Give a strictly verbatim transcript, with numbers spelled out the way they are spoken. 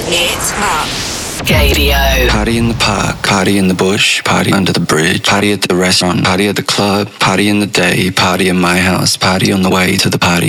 It's up. Gadio. Party in the park, party in the bush, party under the bridge, party at the restaurant, party at the club, party in the day, party in my house, party on the way to the party.